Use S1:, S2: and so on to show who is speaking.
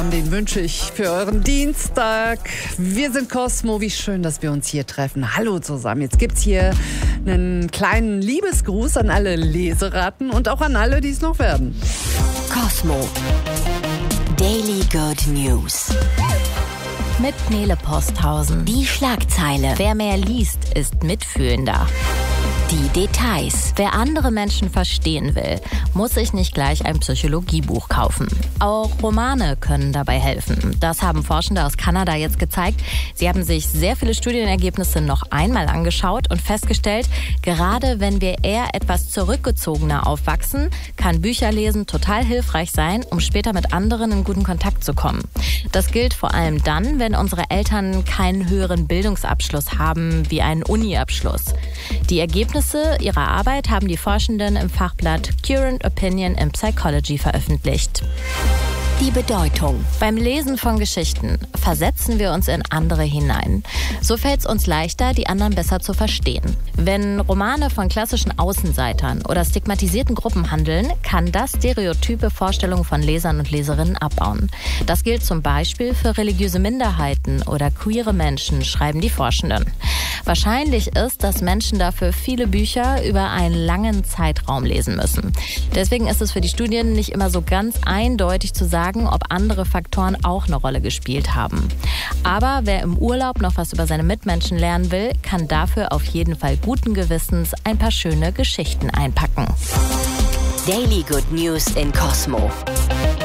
S1: Den wünsche ich für euren Dienstag. Wir sind Cosmo. Wie schön, dass wir uns hier treffen. Hallo zusammen. Jetzt gibt's hier einen kleinen Liebesgruß an alle Leseratten und auch an alle, die es noch werden.
S2: Cosmo. Daily Good News. Mit Nele Posthausen. Die Schlagzeile. Wer mehr liest, ist mitfühlender. Die Details. Wer andere Menschen verstehen will, muss sich nicht gleich ein Psychologiebuch kaufen. Auch Romane können dabei helfen. Das haben Forschende aus Kanada jetzt gezeigt. Sie haben sich sehr viele Studienergebnisse noch einmal angeschaut und festgestellt, gerade wenn wir eher etwas zurückgezogener aufwachsen, kann Bücherlesen total hilfreich sein, um später mit anderen in guten Kontakt zu kommen. Das gilt vor allem dann, wenn unsere Eltern keinen höheren Bildungsabschluss haben, wie einen Uni-Abschluss. Die Ergebnisse ihrer Arbeit haben die Forschenden im Fachblatt Current Opinion in Psychology veröffentlicht. Die Bedeutung. Beim Lesen von Geschichten versetzen wir uns in andere hinein. So fällt es uns leichter, die anderen besser zu verstehen. Wenn Romane von klassischen Außenseitern oder stigmatisierten Gruppen handeln, kann das stereotype Vorstellungen von Lesern und Leserinnen abbauen. Das gilt zum Beispiel für religiöse Minderheiten oder queere Menschen, schreiben die Forschenden. Wahrscheinlich ist, dass Menschen dafür viele Bücher über einen langen Zeitraum lesen müssen. Deswegen ist es für die Studien nicht immer so ganz eindeutig zu sagen, ob andere Faktoren auch eine Rolle gespielt haben. Aber wer im Urlaub noch was über seine Mitmenschen lernen will, kann dafür auf jeden Fall guten Gewissens ein paar schöne Geschichten einpacken.
S3: Daily Good News in Cosmo.